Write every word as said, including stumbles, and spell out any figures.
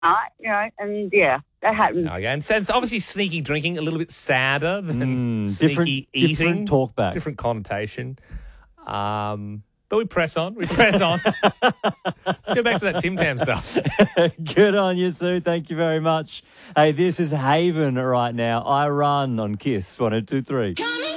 night, you know, and yeah, that happened. Okay, and so it's obviously sneaky drinking, a little bit sadder than Mm, sneaky different, eating. different talk back. Different connotation. Um, but we press on. We press on. Let's go back to that Tim Tam stuff. Good on you, Sue. Thank you very much. Hey, this is Haven right now. I Run on Kiss one oh two three.